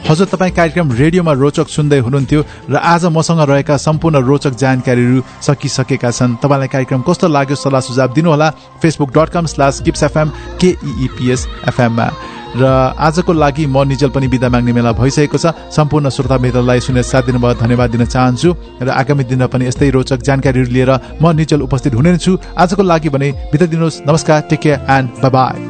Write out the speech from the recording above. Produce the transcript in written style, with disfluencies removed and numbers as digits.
हजुर तपाईँ कार्यक्रम रेडियोमा रोचक सुन्दै हुनुहुन्थ्यो र आज मसँग रहेका सम्पूर्ण रोचक जानकारीहरू सकिसकेका छन्। तपाईँलाई कार्यक्रम कस्तो लाग्यो सल्लाह सुझाव दिनुहोला facebook.com/KIPSFM KEEPSFM मा। र आजको लागि म निजल पनि बिदा माग्ने बेला भइसकेको छ। सम्पूर्ण श्रोता मित्रलाई सुनेर साथ दिनुभयो धन्यवाद दिन चाहन्छु र आगामी दिनमा पनि यस्तै रोचक जानकारीहरू लिएर म निजल उपस्थित हुने छु। आजको लागि भने बिदा दिनुहोस्। नमस्कार, take care and bye bye.